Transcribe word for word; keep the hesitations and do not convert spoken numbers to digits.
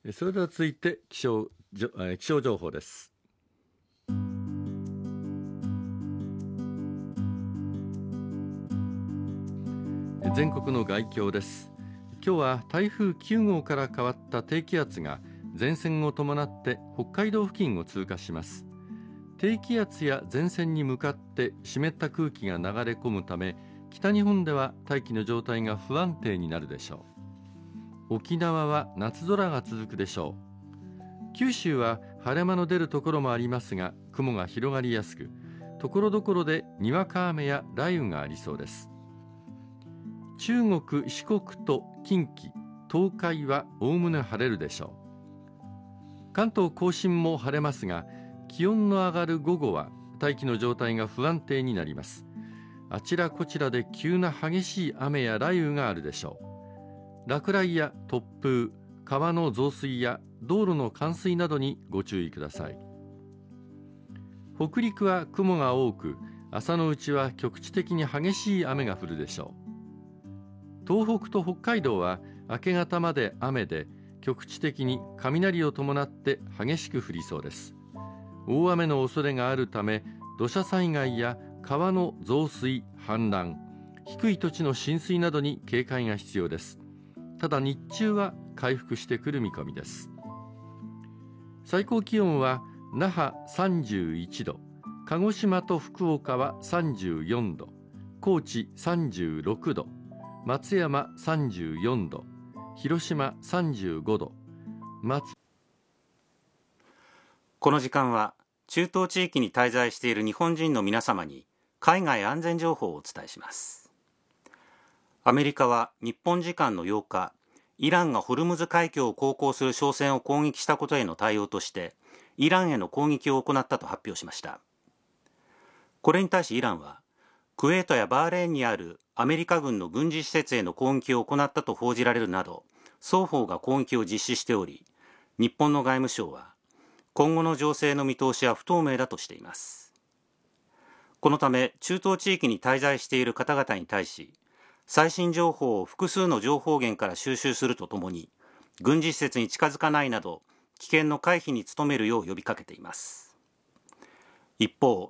それでは続いて気象、気象情報です。全国の概況です。今日は台風きゅう号から変わった低気圧が前線を伴って北海道付近を通過します。低気圧や前線に向かって湿った空気が流れ込むため、北日本では大気の状態が不安定になるでしょう。沖縄は夏空が続くでしょう。九州は晴れ間の出るところもありますが、雲が広がりやすく、ところどころでにわか雨や雷雨がありそうです。中国、四国と近畿、東海はおおむね晴れるでしょう。関東甲信も晴れますが、気温の上がる午後は大気の状態が不安定になります。あちらこちらで急な激しい雨や雷雨があるでしょう。落雷や突風、川の増水や道路の冠水などにご注意ください。北陸は雲が多く、朝のうちは局地的に激しい雨が降るでしょう。東北と北海道は明け方まで雨で、局地的に雷を伴って激しく降りそうです。大雨の恐れがあるため、土砂災害や川の増水・氾濫、低い土地の浸水などに警戒が必要です。ただ日中は回復してくる見込みです。最高気温は那覇さんじゅういちど、鹿児島と福岡はさんじゅうよんど、高知さんじゅうろくど、松山さんじゅうよんど、広島さんじゅうごど、松この時間は中東地域に滞在している日本人の皆様に海外安全情報をお伝えします。アメリカは日本時間のようか、イランがホルムズ海峡を航行する商船を攻撃したことへの対応としてイランへの攻撃を行ったと発表しました。これに対しイランは、クウェートやバーレーンにあるアメリカ軍の軍事施設への攻撃を行ったと報じられるなど、双方が攻撃を実施しており、日本の外務省は今後の情勢の見通しは不透明だとしています。このため中東地域に滞在している方々に対し、最新情報を複数の情報源から収集するとともに、軍事施設に近づかないなど危険の回避に努めるよう呼びかけています。一方、